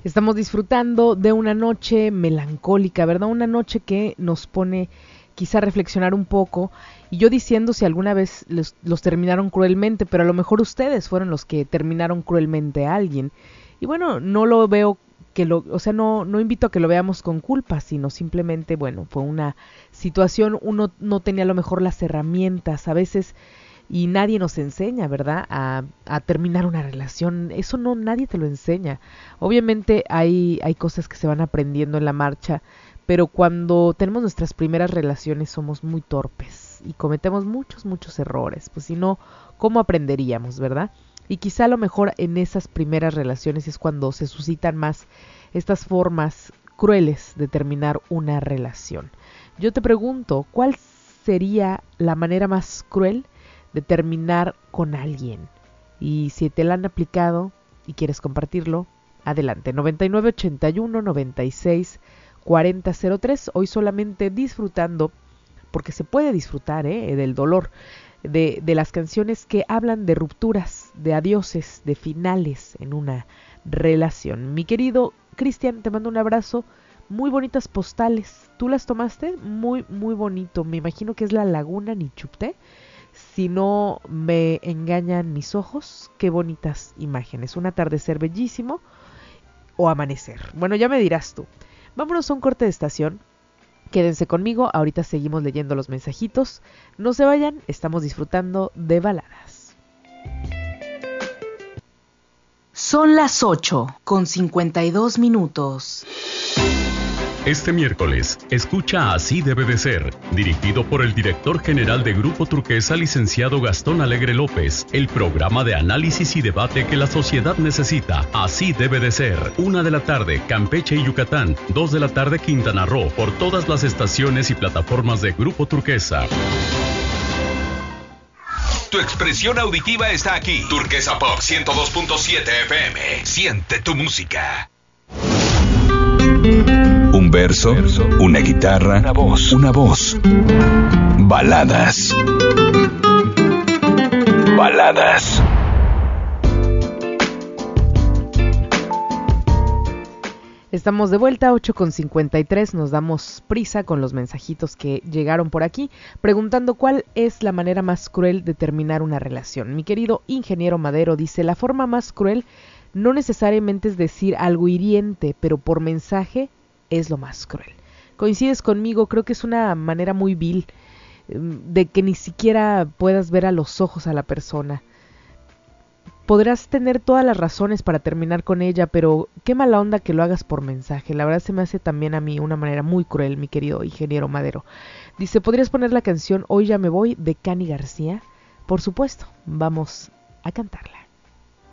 Estamos disfrutando de una noche melancólica, ¿verdad? Una noche que nos pone quizá a reflexionar un poco. Y yo diciendo si alguna vez los terminaron cruelmente, pero a lo mejor ustedes fueron los que terminaron cruelmente a alguien. Y bueno, no lo veo no invito a que lo veamos con culpa, sino simplemente, bueno, fue una situación, uno no tenía a lo mejor las herramientas a veces y nadie nos enseña, ¿verdad? A terminar una relación, eso no, nadie te lo enseña. Obviamente hay cosas que se van aprendiendo en la marcha, pero cuando tenemos nuestras primeras relaciones somos muy torpes y cometemos muchos errores, pues si no, ¿cómo aprenderíamos, verdad? Y quizá a lo mejor en esas primeras relaciones es cuando se suscitan más estas formas crueles de terminar una relación. Yo te pregunto, ¿cuál sería la manera más cruel de terminar con alguien? Y si te la han aplicado y quieres compartirlo, adelante. 9981-96-4003. Hoy solamente disfrutando, porque se puede disfrutar del dolor, de las canciones que hablan de rupturas, de adioses, de finales en una relación. Mi querido Cristian, te mando un abrazo. Muy bonitas postales. ¿Tú las tomaste? Muy bonito. Me imagino que es la Laguna Nichupté. Si no me engañan mis ojos, qué bonitas imágenes. Un atardecer bellísimo o amanecer. Bueno, ya me dirás tú. Vámonos a un corte de estación. Quédense conmigo, ahorita seguimos leyendo los mensajitos. No se vayan, estamos disfrutando de baladas. Son las 8:52. Este miércoles, escucha Así debe de ser, dirigido por el director general de Grupo Turquesa, licenciado Gastón Alegre López, el programa de análisis y debate que la sociedad necesita. Así debe de ser. 1 de la tarde, Campeche y Yucatán. 2 de la tarde, Quintana Roo, por todas las estaciones y plataformas de Grupo Turquesa. Tu expresión auditiva está aquí. Turquesa Pop 102.7 FM. Siente tu música. Un verso, una guitarra, una voz. Baladas. Estamos de vuelta, 8:53, nos damos prisa con los mensajitos que llegaron por aquí, preguntando cuál es la manera más cruel de terminar una relación. Mi querido ingeniero Madero dice, la forma más cruel no necesariamente es decir algo hiriente, pero por mensaje es lo más cruel. ¿Coincides conmigo? Creo que es una manera muy vil de que ni siquiera puedas ver a los ojos a la persona. Podrás tener todas las razones para terminar con ella, pero qué mala onda que lo hagas por mensaje. La verdad se me hace también a mí una manera muy cruel, mi querido ingeniero Madero. Dice, ¿podrías poner la canción Hoy ya me voy de Cani García? Por supuesto, vamos a cantarla.